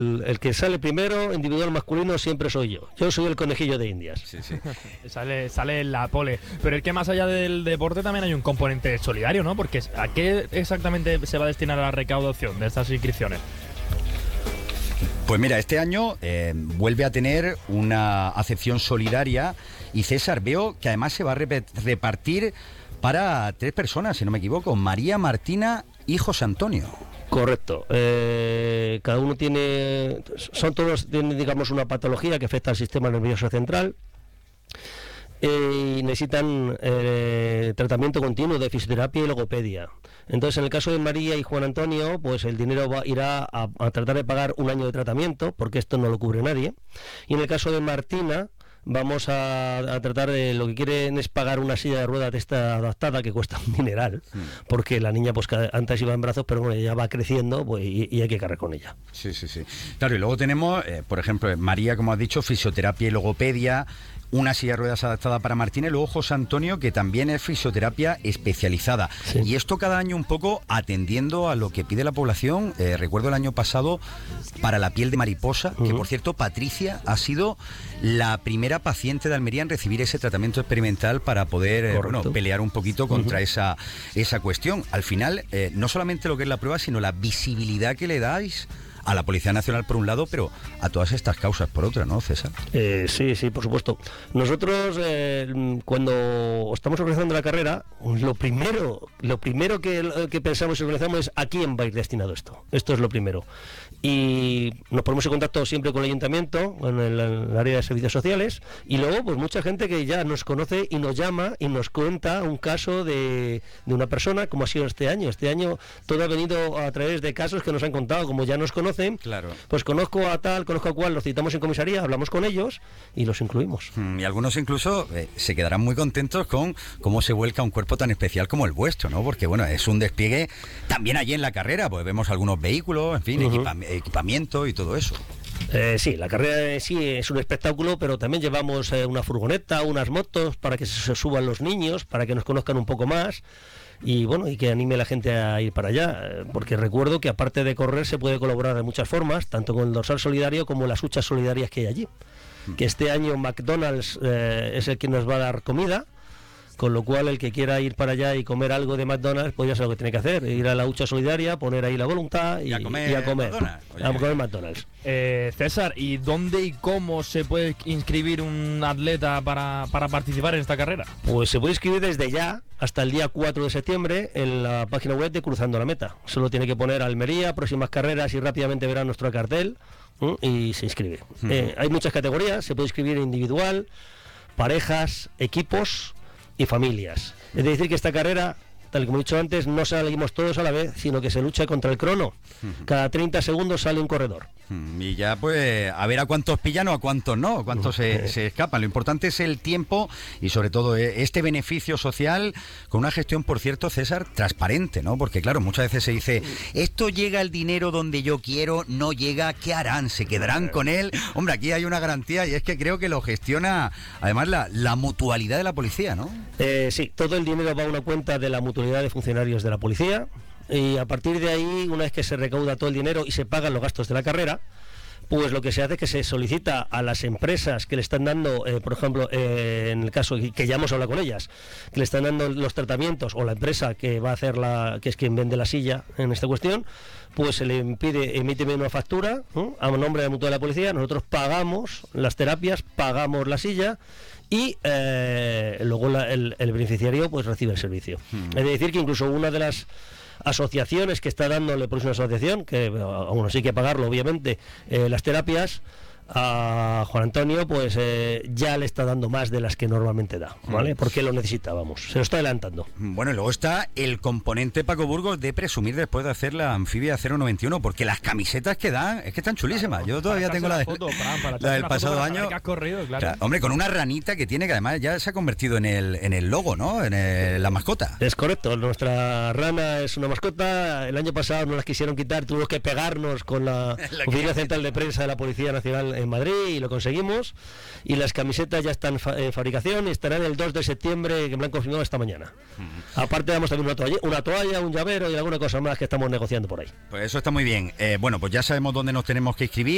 El que sale primero, individual masculino, siempre soy yo. Yo soy el conejillo de Indias. Sí. Sale en la pole. Pero es que más allá del deporte también hay un componente solidario, ¿no? Porque ¿a qué exactamente se va a destinar la recaudación de estas inscripciones? Pues mira, este año vuelve a tener una acepción solidaria y César, veo que además se va a repartir para 3 personas, si no me equivoco, María, Martina y José Antonio. Correcto. Cada uno tienen, digamos, una patología que afecta al sistema nervioso central y necesitan tratamiento continuo de fisioterapia y logopedia. Entonces, en el caso de María y Juan Antonio, pues el dinero irá a tratar de pagar un año de tratamiento, porque esto no lo cubre nadie. Y en el caso de Martina, vamos a tratar de, lo que quieren es pagar una silla de ruedas de esta adaptada que cuesta un dineral, porque la niña pues antes iba en brazos, pero bueno, ya va creciendo, pues, y hay que cargar con ella. Sí. Claro, y luego tenemos, por ejemplo, María, como has dicho, fisioterapia y logopedia, una silla de ruedas adaptada para Martina, y luego José Antonio, que también es fisioterapia especializada. Sí. Y esto cada año un poco atendiendo a lo que pide la población. Recuerdo el año pasado para la piel de mariposa, que por cierto, Patricia ha sido la primera paciente de Almería en recibir ese tratamiento experimental para poder pelear un poquito contra esa cuestión. Al final, no solamente lo que es la prueba, sino la visibilidad que le dais a la Policía Nacional por un lado, pero a todas estas causas por otra, ¿no, César? Sí, por supuesto. Nosotros, cuando estamos organizando la carrera, lo primero que pensamos y organizamos es a quién va a ir destinado esto. Esto es lo primero. Y nos ponemos en contacto siempre con el ayuntamiento, en el área de servicios sociales, y luego pues mucha gente que ya nos conoce y nos llama y nos cuenta un caso de una persona, como ha sido este año. Este año todo ha venido a través de casos que nos han contado, como ya nos conocen, claro. Pues conozco a tal, conozco a cual, los citamos en comisaría, hablamos con ellos y los incluimos. Y algunos incluso se quedarán muy contentos con cómo se vuelca un cuerpo tan especial como el vuestro, ¿no? Porque bueno, es un despliegue también allí en la carrera, pues vemos algunos vehículos, en fin, equipamiento y todo eso. Sí, la carrera sí es un espectáculo, pero también llevamos una furgoneta, unas motos para que se suban los niños, para que nos conozcan un poco más y bueno, y que anime a la gente a ir para allá, porque recuerdo que aparte de correr se puede colaborar de muchas formas, tanto con el dorsal solidario como las huchas solidarias que hay allí. Que este año McDonald's es el que nos va a dar comida, con lo cual el que quiera ir para allá y comer algo de McDonald's, pues ya sabe lo que tiene que hacer, ir a la hucha solidaria, poner ahí la voluntad y a comer McDonald's. César, ¿y dónde y cómo se puede inscribir un atleta para participar en esta carrera? Pues se puede inscribir desde ya hasta el día 4 de septiembre en la página web de Cruzando la Meta. Solo tiene que poner Almería, próximas carreras y rápidamente verá nuestro cartel y se inscribe. Hay muchas categorías, se puede inscribir individual, parejas, equipos y familias. Es decir que esta carrera, tal como he dicho antes, no salimos todos a la vez, sino que se lucha contra el crono. Cada 30 segundos sale un corredor. Y ya pues a ver a cuántos pillan o a cuántos no, a cuántos se escapan. Lo importante es el tiempo y sobre todo este beneficio social con una gestión, por cierto, César, transparente, ¿no? Porque claro, muchas veces se dice, esto llega el dinero donde yo quiero, no llega, ¿qué harán? ¿Se quedarán con él? Hombre, aquí hay una garantía y es que creo que lo gestiona además la mutualidad de la policía, ¿no? Sí, todo el dinero va a una cuenta de la mutualidad de funcionarios de la policía. Y a partir de ahí, una vez que se recauda todo el dinero y se pagan los gastos de la carrera, pues lo que se hace es que se solicita a las empresas que le están dando, por ejemplo, en el caso que ya hemos hablado con ellas, que le están dando los tratamientos, o la empresa que va a hacer que es quien vende la silla en esta cuestión, pues se le emite una factura a nombre de la mutua de la policía, nosotros pagamos las terapias, pagamos la silla y luego el beneficiario pues recibe el servicio. Es decir, que incluso una de las asociaciones que está dándole, por una asociación que aún así hay que pagarlo obviamente, las terapias, a Juan Antonio pues ya le está dando más de las que normalmente da, ¿vale? Porque lo necesitábamos, se lo está adelantando. Bueno, y luego está el componente, Paco Burgos, de presumir después de hacer la anfibia 091, porque las camisetas que dan es que están chulísimas. Yo todavía tengo la del pasado año. Claro, hombre, con una ranita que tiene, que además ya se ha convertido en el logo, ¿no? En la mascota. Es correcto, nuestra rana es una mascota. El año pasado nos las quisieron quitar, tuvimos que pegarnos con la Oficina Central de Prensa de la Policía Nacional en Madrid y lo conseguimos, y las camisetas ya están en fabricación y estarán el 2 de septiembre, que me lo han confirmado esta mañana. Aparte damos también una toalla, un llavero y alguna cosa más que estamos negociando por ahí. Pues eso está muy bien. Bueno, pues ya sabemos dónde nos tenemos que inscribir.